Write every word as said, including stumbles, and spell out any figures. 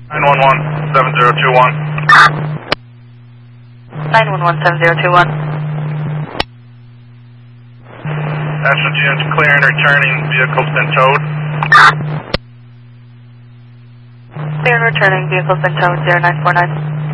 nine one one seven zero two one. nine one one seven zero two one. National units clear and returning. Vehicle's been towed. Clear and returning. Vehicle's been towed. zero nine four nine.